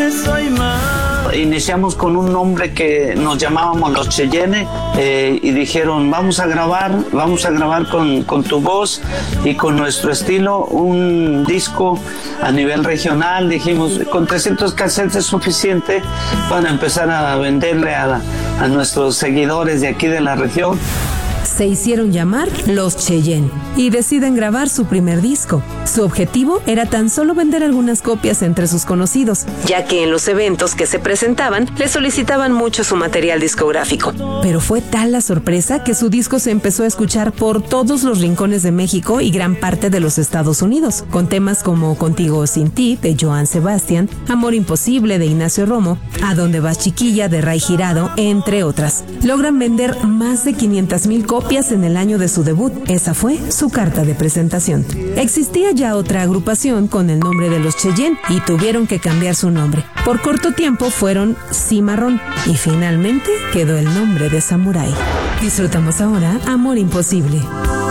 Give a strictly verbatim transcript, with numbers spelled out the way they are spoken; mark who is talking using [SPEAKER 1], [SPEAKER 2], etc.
[SPEAKER 1] soy más.
[SPEAKER 2] Iniciamos con un nombre que nos llamábamos Los Cheyenne eh, y dijeron vamos a grabar, vamos a grabar con, con tu voz y con nuestro estilo un disco a nivel regional. Dijimos con trescientos cassettes es suficiente para empezar a venderle a, a nuestros seguidores de aquí de la región.
[SPEAKER 3] Se hicieron llamar Los Cheyenne y deciden grabar su primer disco. Su objetivo era tan solo vender algunas copias entre sus conocidos, ya que en los eventos que se presentaban le solicitaban mucho su material discográfico. Pero fue tal la sorpresa que su disco se empezó a escuchar por todos los rincones de México y gran parte de los Estados Unidos, con temas como Contigo o Sin Ti de Joan Sebastián, Amor Imposible de Ignacio Romo, A Dónde Vas Chiquilla de Ray Girado, entre otras. Logran vender más de quinientas mil copias en el año de su debut. Esa fue su carta de presentación. Existía ya otra agrupación con el nombre de Los Cheyenne y tuvieron que cambiar su nombre. Por corto tiempo fueron Cimarrón y finalmente quedó el nombre de Samurai. Disfrutamos ahora Amor Imposible.